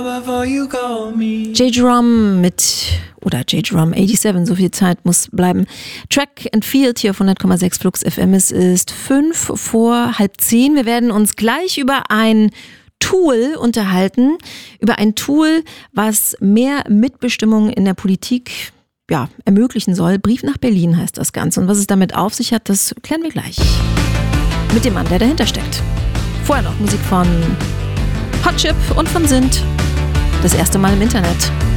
J-Drum J-Drum 87, so viel Zeit muss bleiben. Track and Field hier auf 100,6 Flux FM. Es ist 9:05. Wir werden uns gleich über ein Tool unterhalten, über ein Tool, was mehr Mitbestimmung in der Politik ermöglichen soll. Brief nach Berlin heißt das Ganze. Und was es damit auf sich hat, das klären wir gleich. Mit dem Mann, der dahinter steckt. Vorher noch Musik von Hot Chip und von Sint. Das erste Mal im Internet.